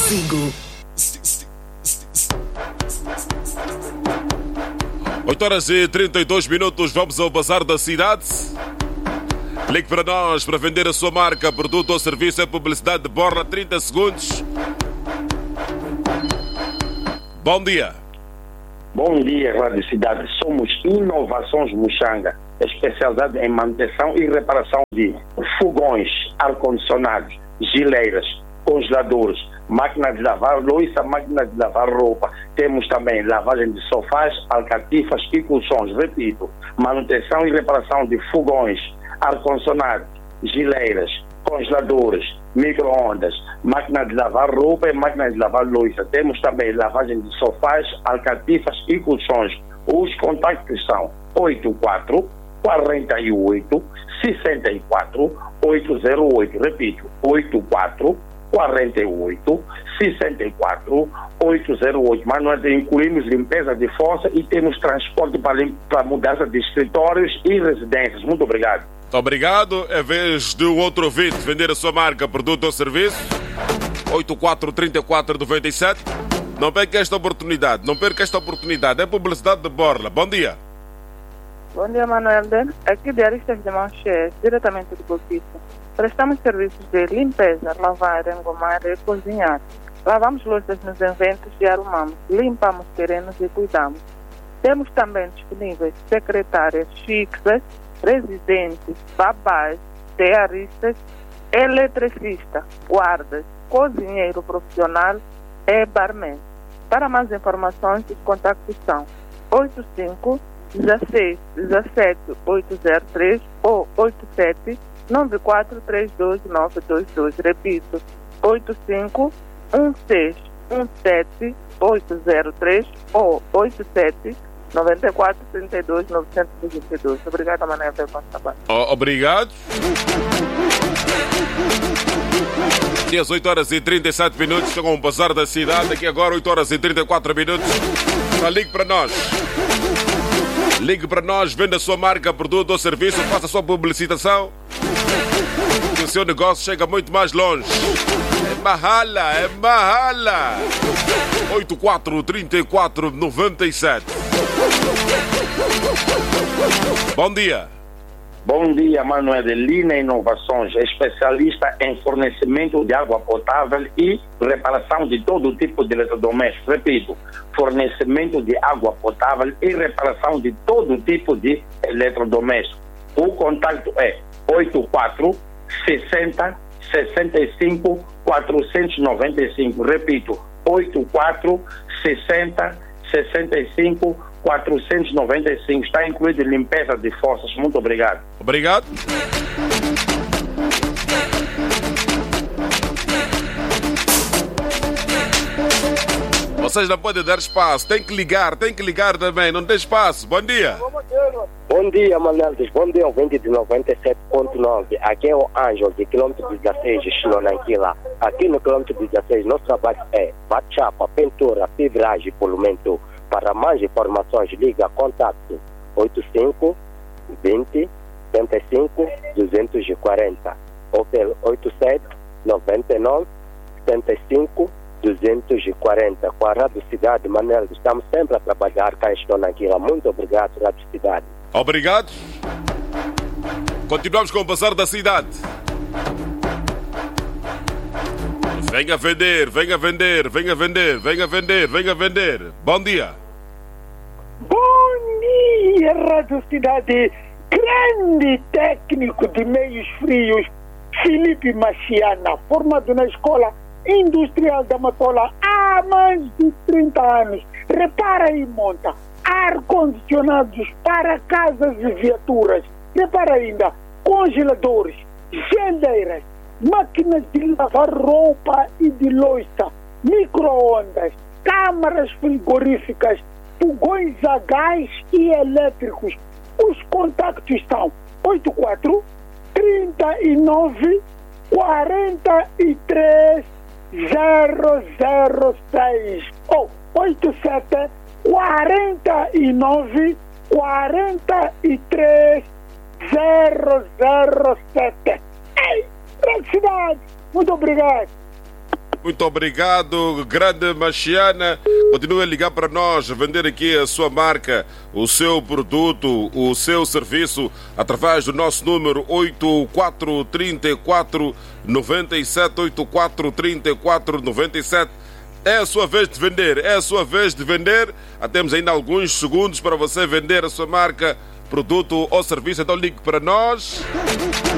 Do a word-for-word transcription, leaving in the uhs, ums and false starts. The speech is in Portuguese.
consigo. oito horas e trinta e dois minutos, vamos ao bazar da cidade. Ligue para nós para vender a sua marca, produto ou serviço. É publicidade de borla, trinta segundos. Bom dia. Bom dia, Rádio Cidade. Somos Inovações Muxanga, especialidade em manutenção e reparação de fogões, ar-condicionados, geleiras, congeladores, máquinas de lavar louça, máquinas de lavar roupa. Temos também lavagem de sofás, alcatifas e colchões. Repito, manutenção e reparação de fogões, ar-condicionados, geleiras, congeladores, micro-ondas, máquina de lavar roupa e máquina de lavar louça. Temos também lavagem de sofás, alcatifas e colchões. Os contactos são oito quatro, quarenta e oito, sessenta e quatro, oitocentos e oito. Repito, oito quatro, quarenta e oito, sessenta e quatro, oitocentos e oito. Mas nós incluímos limpeza de força e temos transporte para, para mudança de escritórios e residências. Muito obrigado. Muito obrigado. É vez de um outro ouvinte vender a sua marca, produto ou serviço. oito quatro, trinta e quatro, noventa e sete. Não perca esta oportunidade. Não perca esta oportunidade. É publicidade de borla. Bom dia. Bom dia, Manuel. Aqui de Aristas de Manchês, diretamente do Boquice. Prestamos serviços de limpeza, lavar, engomar e cozinhar. Lavamos louças nos eventos e arrumamos. Limpamos terrenos e cuidamos. Temos também disponíveis secretárias fixas, residentes, babás, diaristas, eletricista, guardas, cozinheiro profissional e barman. Para mais informações, os contactos são oito cinco, dezesseis, dezessete, oito zero três ou oito sete, nove quatro três dois nove dois dois. Repito, oito cinco, um seis, um sete, oito zero três ou oito sete, nove quatro três dois nove dois dois. Obrigada, Manuel, pelo nosso trabalho. Oh, obrigado. dezoito horas e trinta e sete minutos, chegam ao bazar da cidade. Aqui agora, oito horas e trinta e quatro minutos. Então, ligue para nós. Ligue para nós, venda a sua marca, produto ou serviço, faça a sua publicitação. Que o seu negócio chega muito mais longe. É Mahala, é Mahala. oito quatro, trinta e quatro, noventa e sete. Bom dia. Bom dia, Manuel de Lina Inovações, especialista em fornecimento de água potável e reparação de todo tipo de eletrodomésticos. Repito, fornecimento de água potável e reparação de todo tipo de eletrodomésticos. O contato é oito quatro, sessenta, sessenta e cinco, quatrocentos e noventa e cinco. Repito, oito quatro, sessenta, sessenta e cinco, quatrocentos e noventa e cinco. Está incluído limpeza de forças. Muito obrigado. Obrigado. Vocês não podem dar espaço. Tem que ligar, tem que ligar também. Não tem espaço. Bom dia. Bom dia, Manuel. Bom dia, ouvinte de noventa e sete ponto nove. Aqui é o Ângelo, de quilômetro dezesseis, de Xilonanquila. Aqui no quilômetro dezesseis, nosso trabalho é bate-chapa, pintura, fibragem, polimento. Para mais informações, liga contato oito cinco, vinte, setenta e cinco, duzentos e quarenta ou pelo oito sete, noventa e nove, setenta e cinco, duzentos e quarenta. Com a Rádio Cidade, Manuel, estamos sempre a trabalhar cá em Xilonanquila. Muito obrigado, Rádio Cidade. Obrigado. Continuamos com o bazar da cidade. Venha vender, venha vender, venha vender, venha vender, venha vender. Bom dia. Bom dia, Rádio Cidade. Grande técnico de meios frios, Felipe Machiana, formado na Escola Industrial da Matola há mais de trinta anos. Repara e monta ar-condicionados para casas e viaturas. Repara ainda congeladores, geleiras, máquinas de lavar roupa e de louça, micro-ondas, câmaras frigoríficas, fogões a gás e elétricos. Os contactos são oito quatro, trinta e nove, quarenta e três, zero zero seis ou oito sete, quarenta e nove, quarenta e três, zero zero sete. Ei, cidade, muito obrigado. Muito obrigado, grande Machiana. Continue a ligar para nós, vender aqui a sua marca, o seu produto, o seu serviço, através do nosso número oito quatro três quatro nove sete, oito quatro três quatro nove sete. É a sua vez de vender, é a sua vez de vender. Temos ainda alguns segundos para você vender a sua marca, produto ou serviço, então ligue para nós.